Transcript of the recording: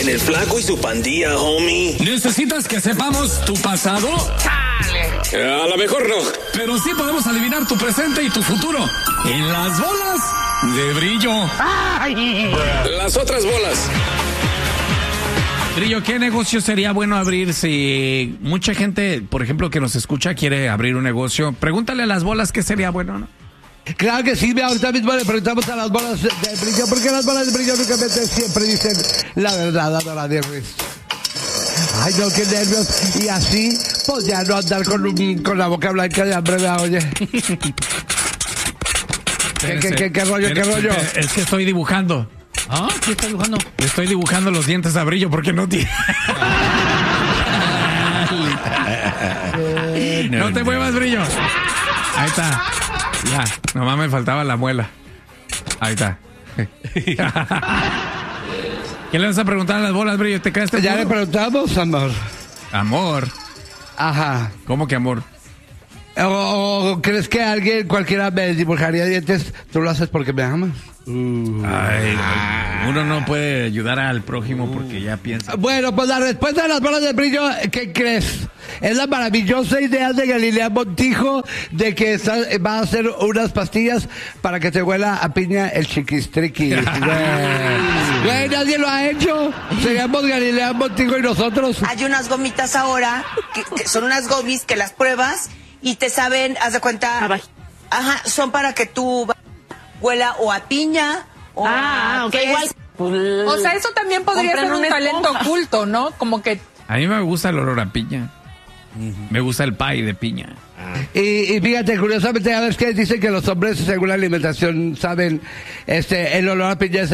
en El Flaco y su Pandilla, homie. ¿Necesitas que sepamos tu pasado? A lo mejor no. Pero sí podemos adivinar tu presente y tu futuro. En las bolas de brillo. Las otras bolas. Brillo, ¿qué negocio sería bueno abrir si mucha gente, por ejemplo, que nos escucha quiere abrir un negocio? Pregúntale a las bolas qué sería bueno, ¿no? Claro que sí, ahorita mismo le preguntamos a las bolas de brillo, porque las bolas de brillo únicamente siempre dicen la verdad, Adora de Ruiz. Ay, no, qué nervios. Y así, pues ya no andar con la boca blanca de hambre, ¿verdad? Oye. ¿Qué rollo? Es que estoy dibujando. ¿Ah? ¿Qué está dibujando? Le estoy dibujando los dientes a Brillo porque no tiene. No te muevas, Brillo. Ahí está. Ya, nomás me faltaba la muela. Ahí está. ¿Qué le vas a preguntar a las bolas, Brillo? ¿Te quedaste? Ya le preguntamos, amor. Amor. Ajá. ¿Cómo que amor? ¿O crees que alguien, cualquiera me dibujaría dientes? ¿Tú lo haces porque me amas? Ay, uno no puede ayudar al prójimo porque ya piensa. Bueno, pues la respuesta de las bolas de brillo, ¿qué crees? Es la maravillosa idea de Galilea Montijo de que va a hacer unas pastillas para que te huela a piña el chiquistriqui. Güey, nadie lo ha hecho. Seríamos Galilea Montijo y nosotros. Hay unas gomitas ahora, que son unas gomis que las pruebas y te saben, haz de cuenta. Ajá, son para que tú huela o a piña o a ok, igual. O sea, eso también podría ser un talento oculto, ¿no? Como que... A mí me gusta el olor a piña. Me gusta el pie de piña. Y fíjate, curiosamente, a ver qué dicen que los hombres, según la alimentación, saben, el olor a piña es